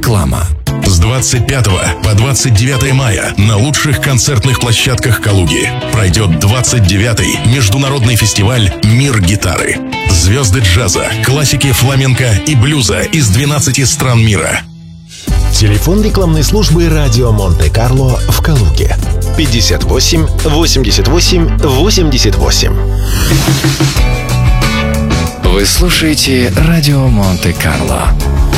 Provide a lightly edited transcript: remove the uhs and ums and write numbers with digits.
Реклама. С 25 по 29 мая на лучших концертных площадках Калуги пройдет 29-й международный фестиваль «Мир гитары». Звезды джаза, классики фламенко и блюза из 12 стран мира. Телефон рекламной службы «Радио Монте-Карло» в Калуге. 58 88 88. Вы слушаете «Радио Монте-Карло».